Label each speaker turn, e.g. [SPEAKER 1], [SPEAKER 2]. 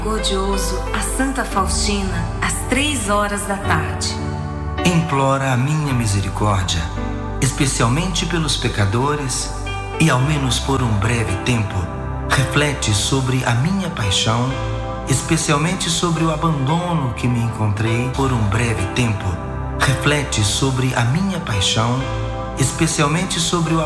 [SPEAKER 1] Misericordioso a Santa Faustina, às 3 horas da tarde.
[SPEAKER 2] Implora a minha misericórdia, especialmente pelos pecadores, e ao menos por um breve tempo, reflete sobre a minha paixão, especialmente sobre o abandono que me encontrei por um breve tempo. Reflete sobre a minha paixão, especialmente sobre o